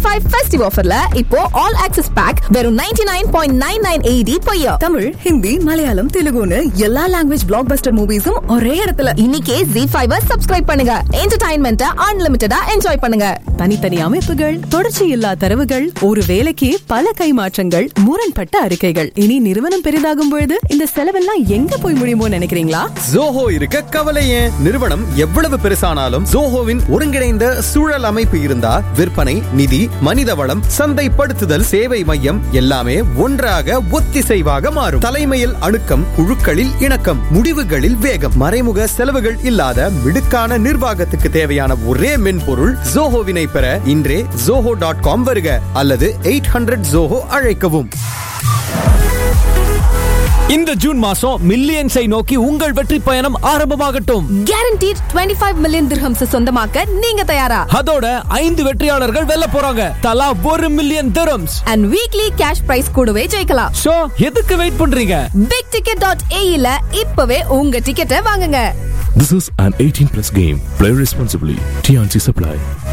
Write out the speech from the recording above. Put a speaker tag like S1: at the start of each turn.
S1: 2025 festive ஆஃபர்ல இப்போ all access back வெறும் 99.99 AED per year.
S2: Tamil, Hindi, Malayalam, தெலுங்குன்னு எல்லா லாங்குவேஜ் பிளாக்பஸ்டர் மூவிஸும் ஒரே இடத்துல.
S1: இன்னைக்கே ZEE5 சப்ஸ்கிரைப் பண்ணுங்க. என்டர்டைன்மெண்ட்டை அன்லிமிட்டடா என்ஜாய் பண்ணுங்க.
S2: தனித்தனி அமைப்புகள், தொடர்ச்சி இல்லா தரவுகள், ஒரு வேலைக்கு பல கைமாற்றங்கள், முரண்பட்ட அறிக்கைகள். இனி நிறுவனம் பெரிதாகும் பொழுது இந்த செலவெல்லாம் எங்க போய் முடியுமோ நினைக்கிறீங்களா?
S3: ஜோஹோ இருக்க கவலை ஏன்? நிறுவனம் எவ்வளவு பெருசானாலும் ஜோஹோவின் ஒருங்கிணைந்த சூழல் அமைப்பு இருந்தா விற்பனை, நிதி, மனித வளம், சந்தைப்படுத்துதல், சேவை மையம் எல்லாமே ஒன்றாக ஒத்திசைவாக மாறும். தலைமையில் அணுக்கம், குழுக்களில் இணக்கம், முடிவுகளில் வேகம், மறைமுக செலவுகள் இல்லாத மிடுக்கான நிர்வாகத்துக்கு தேவையான ஒரே மென்பொருள் ஜோஹோவினை பெற இன்றே zoho.com வருக அல்லது 800 ஜோஹோ அழைக்கவும்.
S4: இந்த ஜூன் மாசம் மில்லியன்ஸை நோக்கி உங்கள் வெற்றி பயணம் ஆரம்பமாகட்டும்.
S1: Guaranteed 25 million dirhams சொந்தமாக்க நீங்க தயாரா?
S4: அதோட 5 வெற்றியாளர்கள் வெல்ல போறாங்க. தலா 1 million dirhams
S1: and weekly cash prize கூடவே ஜெயிக்கலாம்.
S4: சோ எதுக்கு வெயிட் பண்றீங்க?
S1: bigticket.ae ல இப்பவே உங்க டிக்கெட்டை வாங்குங்க.
S5: This is an 18+ game. Play responsibly. TNC Supply.